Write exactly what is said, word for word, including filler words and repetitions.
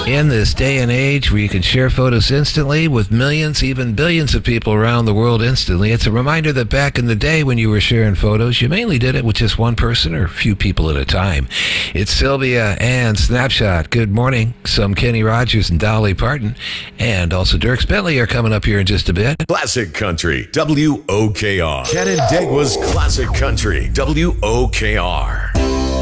In this day and age where you can share photos instantly with millions, even billions of people around the world instantly, it's a reminder that back in the day when you were sharing photos, you mainly did it with just one person or a few people at a time. It's Sylvia and Snapshot. Good morning. Some Kenny Rogers and Dolly Parton. And also Dierks Bentley are coming up here in just a bit. Classic Country, W O K R. Canandaigua's Classic Country, W O K R.